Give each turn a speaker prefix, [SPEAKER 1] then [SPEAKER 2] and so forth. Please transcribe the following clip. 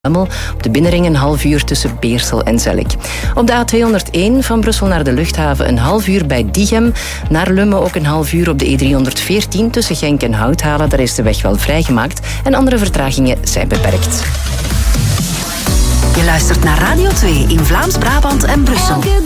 [SPEAKER 1] Op de binnenring een half uur tussen Beersel en Zellik. Op de A201 van Brussel naar de luchthaven een half uur bij Diegem. Naar Lummen ook een half uur op de E314 tussen Genk en Houthalen. Daar is de weg wel vrijgemaakt. En andere vertragingen zijn beperkt.
[SPEAKER 2] Je luistert naar Radio 2 in Vlaams-Brabant en Brussel.